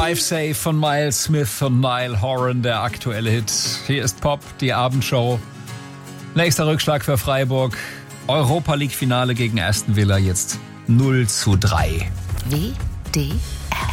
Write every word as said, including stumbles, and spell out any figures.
Drive Safe von Miles Smith und Niall Horan, der aktuelle Hit. Hier ist Pop, die Abendshow. Nächster Rückschlag für Freiburg. Europa League Finale gegen Aston Villa, jetzt null zu drei. W D R